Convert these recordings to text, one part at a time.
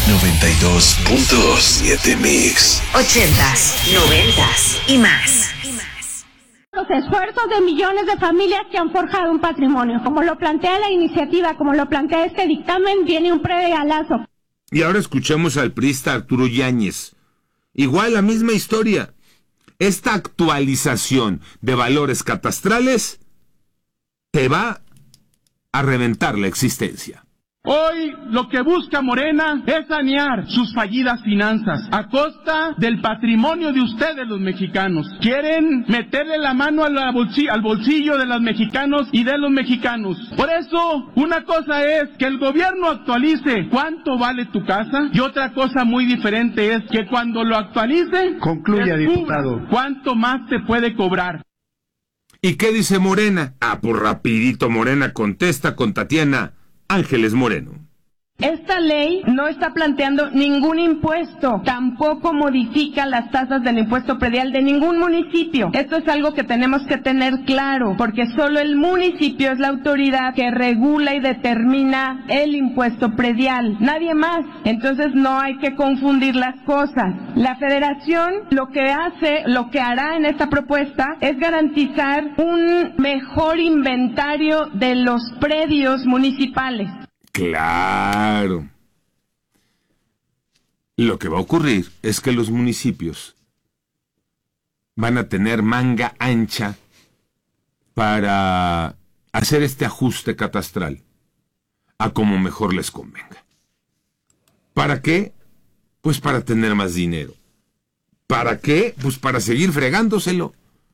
92.7 Mix. 80s, 90s y más. Los esfuerzos de millones de familias que han forjado un patrimonio. Como lo plantea la iniciativa, como lo plantea este dictamen, viene un predialazo. Y ahora escuchemos al priista Arturo Yáñez. Igual la misma historia. Esta actualización de valores catastrales te va a reventar la existencia. Hoy lo que busca Morena es sanear sus fallidas finanzas a costa del patrimonio de ustedes los mexicanos. Quieren meterle la mano al bolsillo de los mexicanos y de los mexicanos. Por eso, una cosa es que el gobierno actualice cuánto vale tu casa y otra cosa muy diferente es que cuando lo actualice, concluya, diputado, cuánto más te puede cobrar. ¿Y qué dice Morena? Pues rapidito Morena contesta con Tatiana Ángeles Moreno. Esta ley no está planteando ningún impuesto, tampoco modifica las tasas del impuesto predial de ningún municipio. Esto es algo que tenemos que tener claro, porque solo el municipio es la autoridad que regula y determina el impuesto predial, nadie más. Entonces no hay que confundir las cosas. La federación lo que hará en esta propuesta es garantizar un mejor inventario de los predios municipales. Claro. Lo que va a ocurrir es que los municipios van a tener manga ancha para hacer este ajuste catastral a como mejor les convenga. ¿Para qué? Pues para tener más dinero. ¿Para qué? Pues para seguir fregándoselo.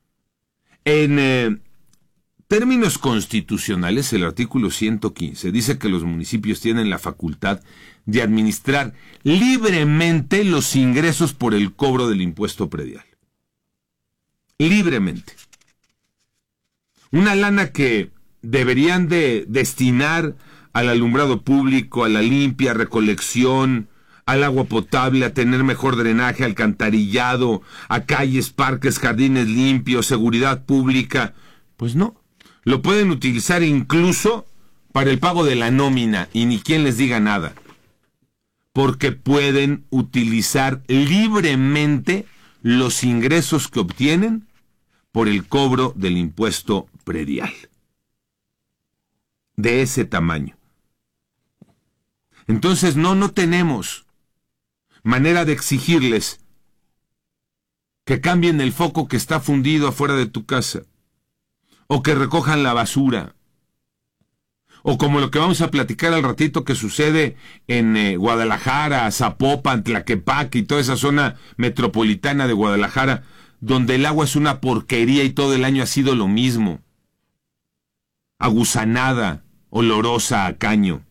En términos constitucionales, el artículo 115 dice que los municipios tienen la facultad de administrar libremente los ingresos por el cobro del impuesto predial. Libremente. Una lana que deberían de destinar al alumbrado público, a la limpia, recolección, al agua potable, a tener mejor drenaje, alcantarillado, a calles, parques, jardines limpios, seguridad pública. Pues no. Lo pueden utilizar incluso para el pago de la nómina y ni quien les diga nada. Porque pueden utilizar libremente los ingresos que obtienen por el cobro del impuesto predial. De ese tamaño. Entonces no tenemos manera de exigirles que cambien el foco que está fundido afuera de tu casa. O que recojan la basura, o como lo que vamos a platicar al ratito que sucede en Guadalajara, Zapopan, Tlaquepaque y toda esa zona metropolitana de Guadalajara, donde el agua es una porquería y todo el año ha sido lo mismo. Aguzanada, olorosa a caño.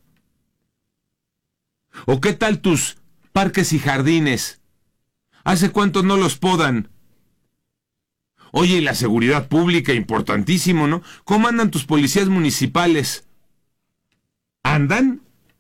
¿O qué tal tus parques y jardines? ¿Hace cuánto no los podan? Oye, y la seguridad pública, importantísimo, ¿no? ¿Cómo andan tus policías municipales? ¿Andan?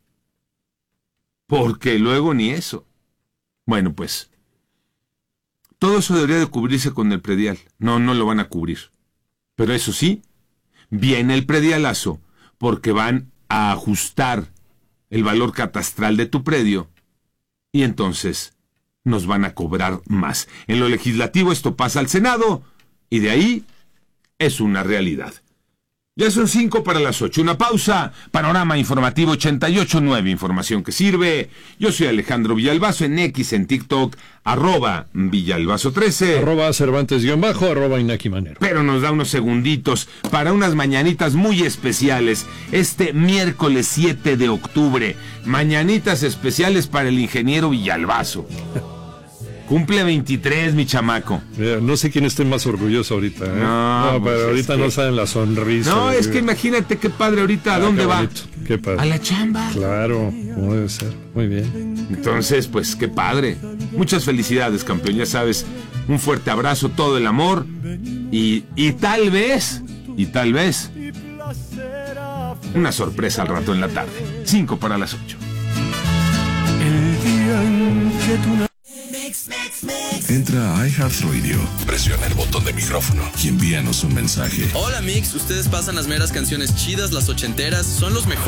Porque luego ni eso. Bueno, pues, todo eso debería de cubrirse con el predial. No lo van a cubrir. Pero eso sí, viene el predialazo, porque van a ajustar el valor catastral de tu predio, y entonces nos van a cobrar más. En lo legislativo esto pasa al Senado, y de ahí es una realidad. Ya son 5 para las 8. Una pausa. Panorama informativo 88.9. Información que sirve. Yo soy Alejandro Villalbazo en X, en TikTok, @Villalbazo13. @Cervantes_ @Inaki Manero. Pero nos da unos segunditos para unas mañanitas muy especiales. Este miércoles 7 de octubre. Mañanitas especiales para el ingeniero Villalbazo. Cumple 23, mi chamaco. No sé quién esté más orgulloso ahorita, ¿eh? No, pero pues ahorita no saben la sonrisa. No, es que imagínate qué padre ahorita. ¿A dónde va? Qué padre. A la chamba. Claro, como debe ser. Muy bien. Entonces, pues qué padre. Muchas felicidades, campeón. Ya sabes, un fuerte abrazo, todo el amor. Y tal vez, una sorpresa al rato en la tarde. 5 para las 8. El día en que tú... Entra a iHeartRadio, presiona el botón de micrófono y envíanos un mensaje. Hola Mix, ustedes pasan las meras canciones chidas, las ochenteras, son los mejores.